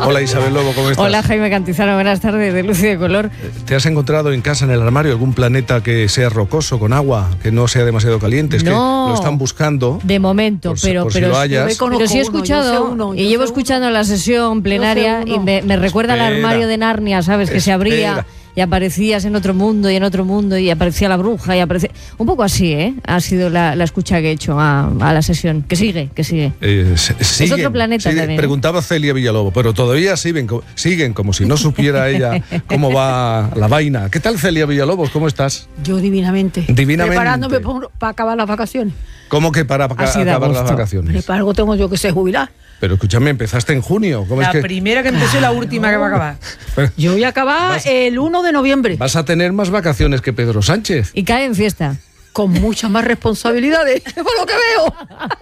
Hola Isabel Lobo, ¿cómo estás? Hola Jaime Cantizano, buenas tardes, de Luz y de Color. ¿Te has encontrado en casa, en el armario, algún planeta que sea rocoso, con agua, que no sea demasiado caliente? Es no, que lo están buscando. De momento, pero si lo hayas. Pero sí he escuchado, y llevo escuchando la sesión plenaria y me recuerda al armario de Narnia, ¿sabes? Que se abría y aparecías en otro mundo y en otro mundo y aparecía la bruja y aparecía... Un poco así, ¿eh? Ha sido la escucha que he hecho a la sesión. Que sigue. Es otro planeta también. Preguntaba Celia Villalobos, pero todavía siguen como si no supiera ella cómo va la vaina. ¿Qué tal, Celia Villalobos? ¿Cómo estás? Yo divinamente. Preparándome para acabar las vacaciones. ¿Cómo que para acabar las vacaciones? Para algo tengo yo que ser jubilar. Pero escúchame, empezaste en junio. ¿Cómo la primera que empezó y la última que va a acabar. Yo voy a acabar el 1 de noviembre. Vas a tener más vacaciones que Pedro Sánchez. Y cae en fiesta. Con muchas más responsabilidades, por lo que veo.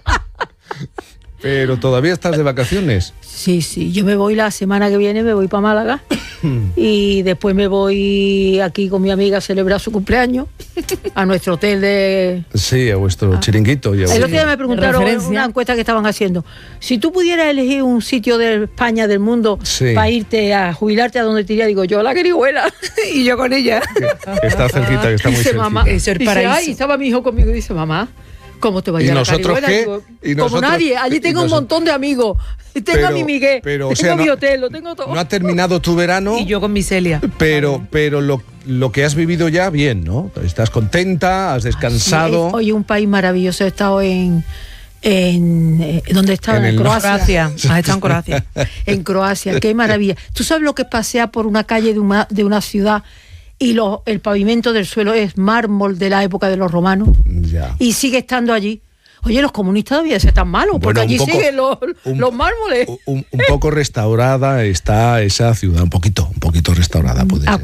Pero todavía estás de vacaciones. Sí, yo me voy la semana que viene, me voy para Málaga y después me voy aquí con mi amiga a celebrar su cumpleaños a nuestro hotel de... Sí, a vuestro chiringuito. El otro día me preguntaron una encuesta que estaban haciendo. Si tú pudieras elegir un sitio de España, del mundo, para irte a jubilarte, ¿a dónde te iría? Digo, yo a la Querihuela. Y yo con ella. Que está cerquita, que está muy cerquita. Mamá, dice, ay, estaba mi hijo conmigo y dice, mamá, ¿cómo te vayas a la Querihuela? Digo, como nadie, allí tengo un montón de amigos. Tengo a mi Miguel, tengo mi hotel, lo tengo todo. No ha terminado tu verano. Y yo con mi Celia. Pero lo que has vivido ya, bien, ¿no? Estás contenta, has descansado. Sí, oye, un país maravilloso. He estado en ¿dónde estaba? En Croacia. Has estado en Croacia. En Croacia, qué maravilla. ¿Tú sabes lo que es pasear por una calle de una ciudad y el pavimento del suelo es mármol de la época de los romanos? Ya. Y sigue estando allí. Oye, los comunistas todavía se están malos, porque allí siguen los mármoles. Un poco restaurada está esa ciudad, un poquito restaurada puede ser.